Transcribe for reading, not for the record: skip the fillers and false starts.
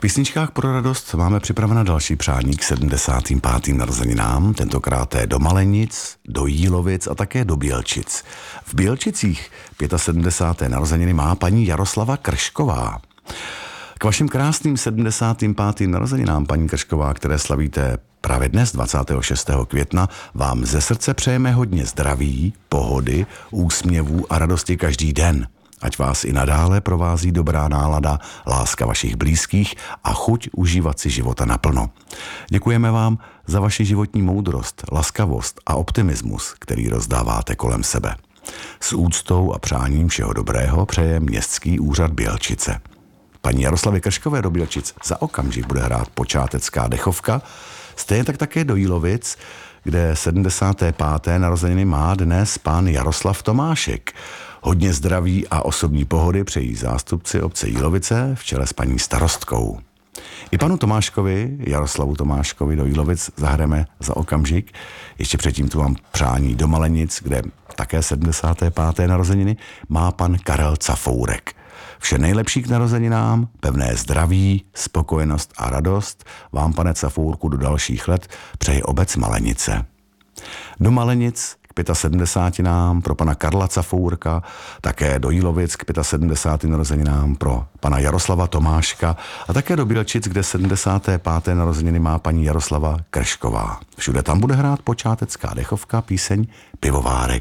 písničkách pro radost máme připravena další přání k 75. narozeninám, tentokrát do Malenic, do Jílovic a také do Bělčic. V Bělčicích 75. narozeniny má paní Jaroslava Kršková. K vašim krásným 75. narozeninám, paní Kršková, které slavíte právě dnes, 26. května, vám ze srdce přejeme hodně zdraví, pohody, úsměvů a radosti každý den. Ať vás i nadále provází dobrá nálada, láska vašich blízkých a chuť užívat si života naplno. Děkujeme vám za vaši životní moudrost, laskavost a optimismus, který rozdáváte kolem sebe. S úctou a přáním všeho dobrého přeje Městský úřad Bělčice. Paní Jaroslavě Krškové do Bělčic za okamžik bude hrát počátecká dechovka, stejně tak také do Jílovic, kde 75. narozeniny má dnes pán Jaroslav Tomášek. Hodně zdraví a osobní pohody přejí zástupci obce Jílovice v čele s paní starostkou. I panu Tomáškovi, Jaroslavu Tomáškovi do Jílovic zahrajeme za okamžik. Ještě předtím tu mám přání do Malenic, kde také 75. narozeniny má pan Karel Cafourek. Vše nejlepší k narozeninám, pevné zdraví, spokojenost a radost vám, pane Cafourku, do dalších let přeje obec Malenice. Do Malenic k 75. pro pana Karla Cafourka, také do Jílovic k 75. narozeninám pro pana Jaroslava Tomáška a také do Bělčic, kde 75. narozeniny má paní Jaroslava Kršková. Všude tam bude hrát počátecká dechovka, píseň Pivovárek.